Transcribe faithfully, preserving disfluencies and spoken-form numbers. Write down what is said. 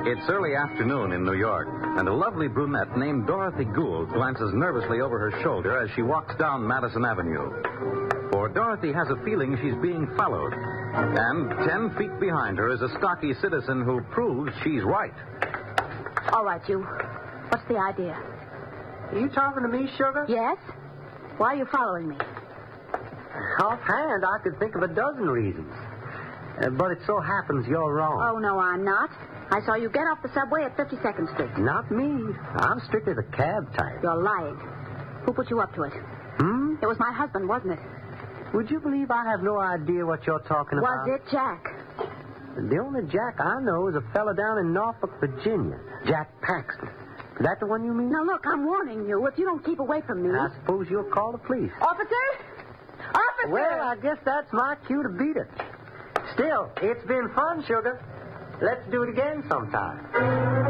It's early afternoon in New York, and a lovely brunette named Dorothy Gould glances nervously over her shoulder as she walks down Madison Avenue. For Dorothy has a feeling she's being followed, and ten feet behind her is a stocky citizen who proves she's right. All right, you. What's the idea? Are you talking to me, Sugar? Yes? Why are you following me? Offhand, I could think of a dozen reasons. Uh, but it so happens you're wrong. Oh, no, I'm not. I saw you get off the subway at fifty-second Street. Not me. I'm strictly the cab type. You're lying. Who put you up to it? Hmm? It was my husband, wasn't it? Would you believe I have no idea what you're talking about? Was it Jack? The only Jack I know is a fella down in Norfolk, Virginia. Jack Paxton. Is that the one you mean? Now, look, I'm warning you. If you don't keep away from me... I suppose you'll call the police. Officer? Officer! Well, I guess that's my cue to beat it. Still, it's been fun, Sugar. Let's do it again sometime.